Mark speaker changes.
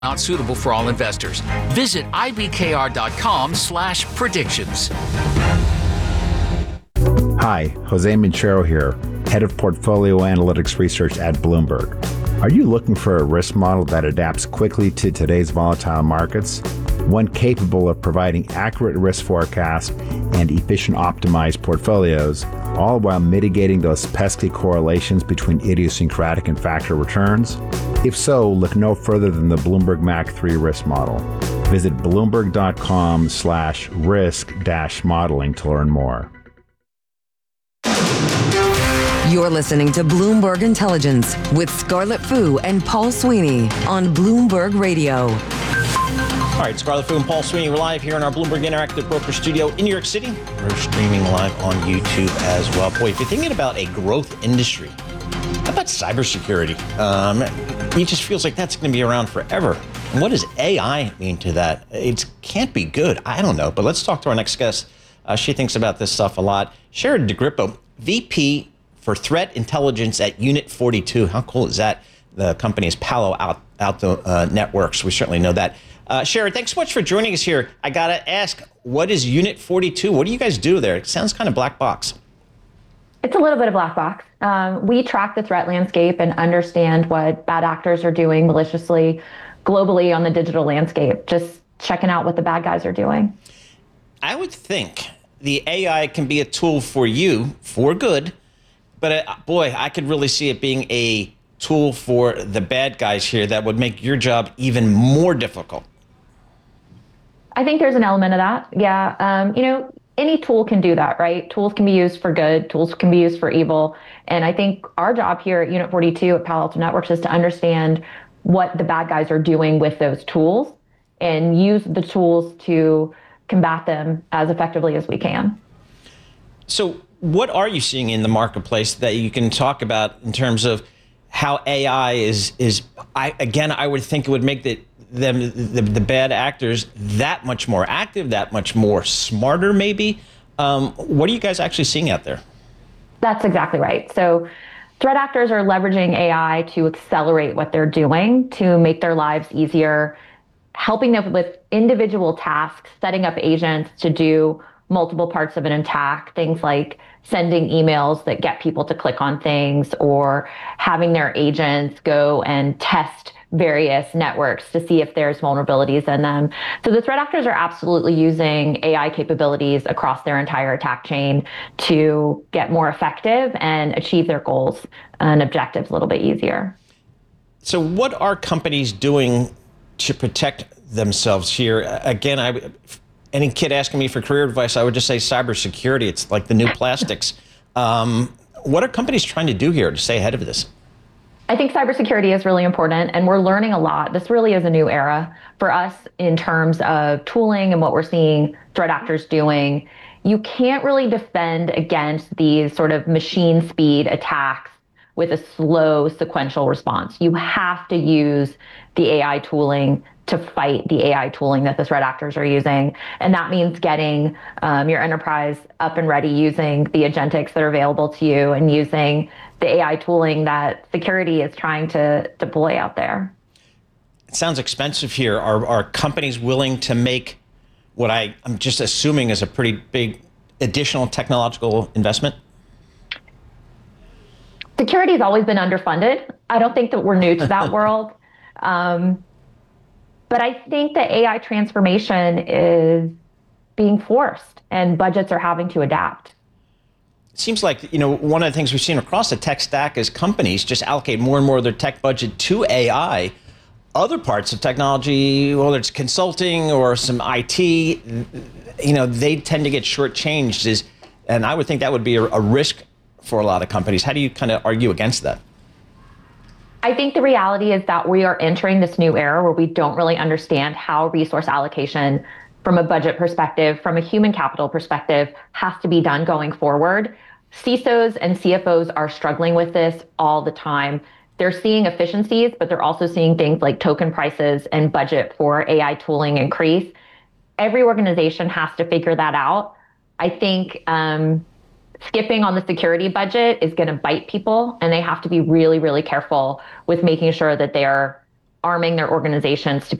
Speaker 1: Not suitable for all investors. Visit ibkr.com/predictions.
Speaker 2: Hi, Jose Minchero here, Head of Portfolio Analytics Research at Bloomberg. Are you looking for a risk model that adapts quickly to today's volatile markets? One capable of providing accurate risk forecasts and efficient optimized portfolios, all while mitigating those pesky correlations between idiosyncratic and factor returns? If so, look no further than the Bloomberg MAC 3 risk model. Visit bloomberg.com/risk-modeling to learn more.
Speaker 3: You're listening to Bloomberg Intelligence with Scarlett Fu and Paul Sweeney on Bloomberg Radio.
Speaker 4: All right, Scarlett Fu and Paul Sweeney, we're live here in our Bloomberg Interactive Broker Studio in New York City. We're streaming live on YouTube as well. Boy, if you're thinking about a growth industry, how about cybersecurity? It just feels like that's going to be around forever. And what does AI mean to that? It can't be good. I don't know. But let's talk to our next guest. She thinks about this stuff a lot. Sharon DeGrippo, VP for Threat Intelligence at Unit 42. How cool is that? The company is Palo Alto Networks. We certainly know that. Sharon, thanks so much for joining us here. I got to ask, what is Unit 42? What do you guys do there? It sounds kind of black box.
Speaker 5: It's a little bit of black box. We track the threat landscape and understand what bad actors are doing maliciously globally on the digital landscape, just checking out what the bad guys are doing.
Speaker 4: I would think the AI can be a tool for you for good, but boy, I could really see it being a tool for the bad guys here that would make your job even more difficult.
Speaker 5: I think there's an element of that. Yeah. Any tool can do that, right? Tools can be used for good. Tools can be used for evil. And I think our job here at Unit 42 at Palo Alto Networks is to understand what the bad guys are doing with those tools and use the tools to combat them as effectively as we can.
Speaker 4: So what are you seeing in the marketplace that you can talk about in terms of how AI is I would think it would make the bad actors that much more active, that much more smarter, maybe. What are you guys actually seeing out there?
Speaker 5: That's exactly right. So threat actors are leveraging AI to accelerate what they're doing, to make their lives easier, helping them with individual tasks, setting up agents to do multiple parts of an attack, things like sending emails that get people to click on things or having their agents go and test various networks to see if there's vulnerabilities in them. So the threat actors are absolutely using AI capabilities across their entire attack chain to get more effective and achieve their goals and objectives a little bit easier.
Speaker 4: So what are companies doing to protect themselves here? Again, any kid asking me for career advice, I would just say cybersecurity. It's like the new plastics. What are companies trying to do here to stay ahead of this?
Speaker 5: I think cybersecurity is really important, and we're learning a lot. This really is a new era for us in terms of tooling and what we're seeing threat actors doing. You can't really defend against these sort of machine speed attacks with a slow sequential response. You have to use the AI tooling to fight the AI tooling that the threat actors are using. And that means getting your enterprise up and ready using the agentics that are available to you and using the AI tooling that security is trying to deploy out there.
Speaker 4: It sounds expensive here. Are companies willing to make what I'm just assuming is a pretty big additional technological investment?
Speaker 5: Security has always been underfunded. I don't think that we're new to that world. But I think that AI transformation is being forced and budgets are having to adapt.
Speaker 4: It seems like, one of the things we've seen across the tech stack is companies just allocate more and more of their tech budget to AI. Other parts of technology, whether it's consulting or some IT, they tend to get shortchanged. And I would think that would be a risk for a lot of companies. How do you kind of argue against that?
Speaker 5: I think the reality is that we are entering this new era where we don't really understand how resource allocation from a budget perspective, from a human capital perspective, has to be done going forward. CISOs and CFOs are struggling with this all the time. They're seeing efficiencies, but they're also seeing things like token prices and budget for AI tooling increase. Every organization has to figure that out. I think skipping on the security budget is going to bite people, and they have to be really, really careful with making sure that they're arming their organizations to